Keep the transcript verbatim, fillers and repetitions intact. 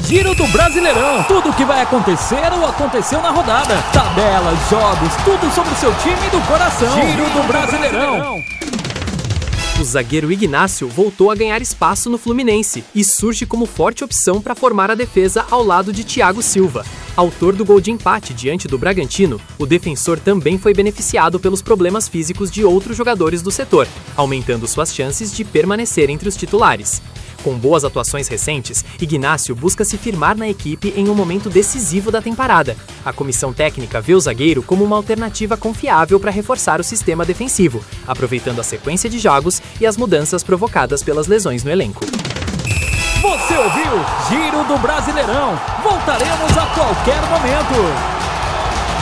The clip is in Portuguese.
Giro do Brasileirão. Tudo o que vai acontecer ou aconteceu na rodada. Tabelas, jogos, tudo sobre o seu time do coração. Giro do Brasileirão. O zagueiro Ignácio voltou a ganhar espaço no Fluminense e surge como forte opção para formar a defesa ao lado de Thiago Silva. Autor do gol de empate diante do Bragantino, o defensor também foi beneficiado pelos problemas físicos de outros jogadores do setor, aumentando suas chances de permanecer entre os titulares. Com boas atuações recentes, Ignácio busca se firmar na equipe em um momento decisivo da temporada. A comissão técnica vê o zagueiro como uma alternativa confiável para reforçar o sistema defensivo, aproveitando a sequência de jogos e as mudanças provocadas pelas lesões no elenco. Você ouviu Giro do Brasileirão. Voltaremos a qualquer momento.